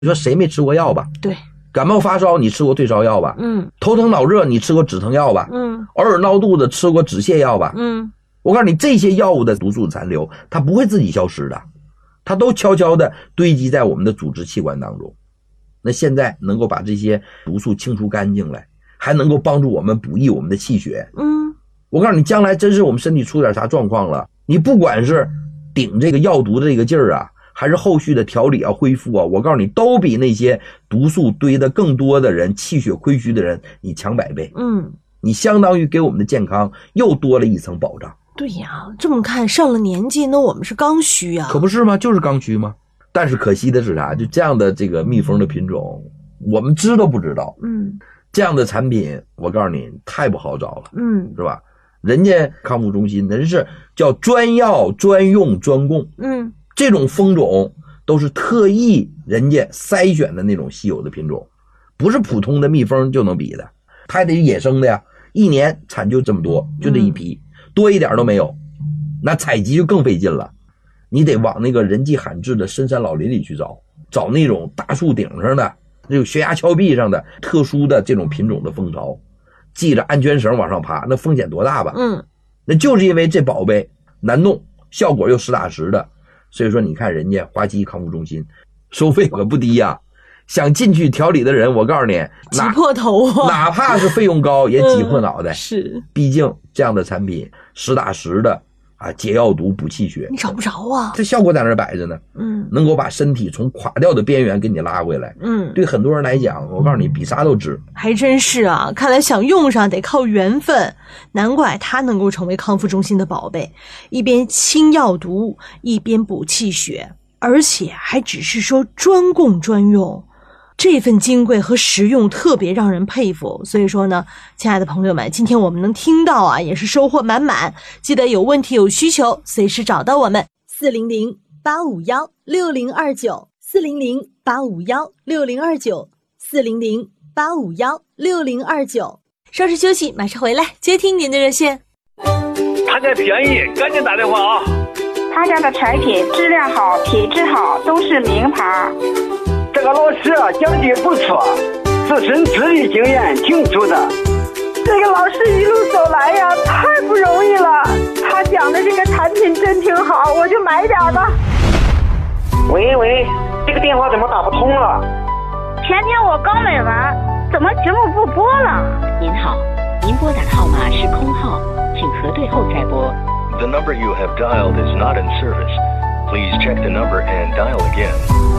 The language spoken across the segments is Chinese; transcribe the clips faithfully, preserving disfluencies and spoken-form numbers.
你说谁没吃过药吧？ 对， 感冒发烧你吃过退烧药吧？ 嗯， 头疼脑热你吃过止疼药吧？ 嗯， 偶尔闹肚子吃过止泻药吧？ 嗯， 我告诉你，这些药物的毒素残留它不会自己消失的，它都悄悄的堆积在我们的组织器官当中。那现在能够把这些毒素清除干净来，还能够帮助我们补益我们的气血。 嗯， 我告诉你，将来真是我们身体出点啥状况了，你不管是顶这个药毒的这个劲儿啊，还是后续的调理啊恢复啊，我告诉你都比那些毒素堆得更多的人，气血亏虚的人你强百倍。 嗯， 你相当于给我们的健康又多了一层保障。 对呀，这么看上了年纪，那我们是刚需啊。 可不是吗？就是刚需吗？但是可惜的是啥？就这样的这个蜜蜂的品种我们知都不知道。 嗯， 这样的产品我告诉你太不好找了。 嗯， 是吧？人家康复中心人是叫专药专用专供。 嗯， 这种蜂种都是特意人家筛选的那种稀有的品种，不是普通的蜜蜂就能比的，它得野生的呀，一年产就这么多，就这一批，嗯，多一点都没有，那采集就更费劲了，你得往那个人迹罕至的深山老林里去找，找那种大树顶上的那种悬崖峭壁上的特殊的这种品种的蜂巢，系着安全绳往上爬，那风险多大吧？ 嗯， 那就是因为这宝贝难弄，效果又实打实的，所以说你看人家华西康复中心收费可不低呀，啊，想进去调理的人，我告诉你， 挤破头啊， 哪怕是费用高也挤破脑袋。 嗯，是， 毕竟这样的产品实打实的啊，解药毒补气血， 你找不着啊， 这效果在那儿摆着呢。 嗯， 能够把身体从垮掉的边缘给你拉回来。 嗯， 对很多人来讲，我告诉你，比啥都值。 还真是啊，看来想用上得靠缘分，难怪它能够成为康复中心的宝贝，一边清药毒，一边补气血，而且还只是说专供专用。这份金贵和实用特别让人佩服，所以说呢，亲爱的朋友们，今天我们能听到啊，也是收获满满。记得有问题有需求，随时找到我们四零零八五一六零二九 四零零八五一六零二九 四零零八五一六零二九。稍事休息，马上回来接听您的热线。 他家便宜，赶紧打电话啊！ 他家的产品质量好，品质好，都是名牌。 这个老师讲的不错，自身资历经验挺足的。 这个老师一路走来呀，太不容易了。他讲的这个产品真挺好，我就买点吧。 喂喂，这个电话怎么打不通了？ 前天我刚买完，怎么节目不播了？ 您好，您拨打的号码是空号，请核对后再拨。 The number you have dialed is not in service. Please check the number and dial again.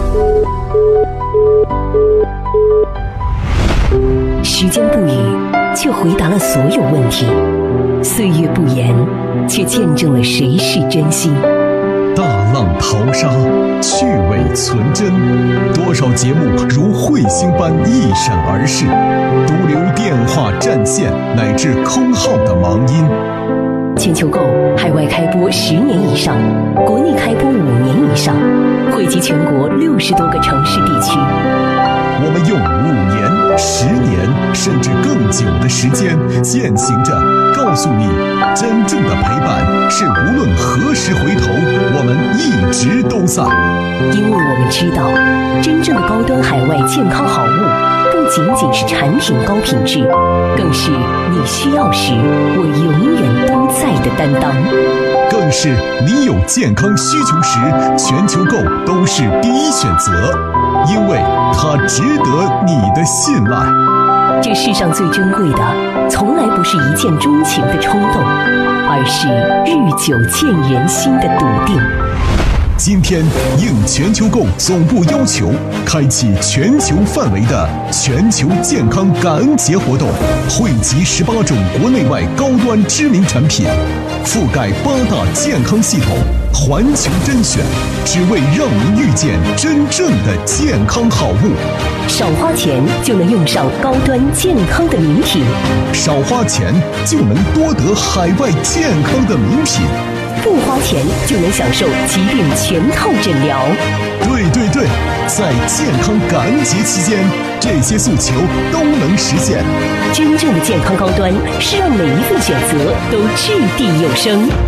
时间不语，却回答了所有问题；岁月不言，却见证了谁是真心。 大浪淘沙，去伪存真，多少节目如彗星般一闪而逝，独留电话占线乃至空号的忙音。 全球购海外开播十年以上，国内开播五年以上，惠及全国六十多个城市地区。 我们用五年、十年甚至更久的时间，践行着告诉你，真正的陪伴是无论何时回头，我们一直都在。 因为我们知道，真正的高端海外健康好物，不仅仅是产品高品质，更是你需要时我永远都在的担当， 更是你有健康需求时，全球购都是第一选择，因为它值得你的信赖。 这世上最珍贵的，从来不是一见钟情的冲动，而是日久见人心的笃定。 今天应全球购总部要求，开启全球范围的全球健康感恩节活动，汇集十八种国内外高端知名产品，覆盖八大健康系统，环球甄选，只为让您遇见真正的健康好物。 少花钱就能用上高端健康的名品， 少花钱就能多得海外健康的名品， 不花钱就能享受疾病全套诊疗。 对对对，在健康感恩节期间，这些诉求都能实现。 真正的健康高端是让每一份选择都掷地有声。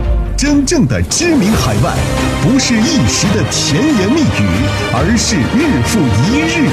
真正的知名海外，不是一时的甜言蜜语，而是日复一日